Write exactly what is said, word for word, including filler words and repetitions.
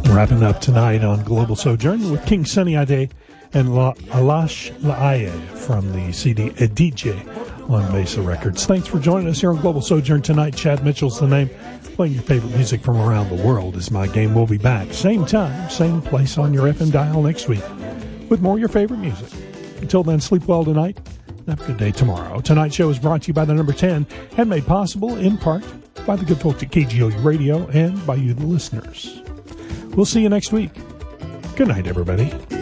Wrapping up tonight on Global Sojourn with King Sunny Ade and La, Alash Laaye from the C D A D J on Mesa Records. Thanks for joining us here on Global Sojourn tonight. Chad Mitchell's the name. Playing your favorite music from around the world is my game. We'll be back same time, same place on your F M dial next week with more of your favorite music. Until then, sleep well tonight. Have a good day tomorrow. Tonight's show is brought to you by the number ten and made possible in part by the good folks at K G O U Radio and by you, the listeners. We'll see you next week. Good night, everybody.